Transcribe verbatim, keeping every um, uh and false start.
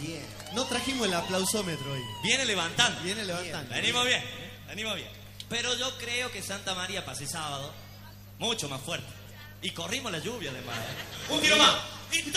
Bien. No trajimos el aplausómetro hoy. Viene levantando. Viene levantando. Venimos bien, venimos bien. Pero yo creo que Santa María pasé sábado mucho más fuerte. Y corrimos la lluvia además. ¿Eh? Un tiro más.